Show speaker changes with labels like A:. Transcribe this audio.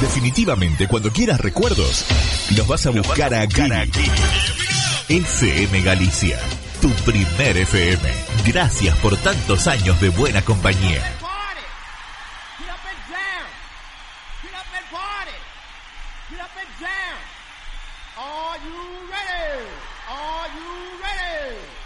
A: Definitivamente, cuando quieras recuerdos, los vas a buscar aquí. FM Galicia, tu primer FM. Gracias por tantos años de buena compañía.
B: Are you ready? Are you ready?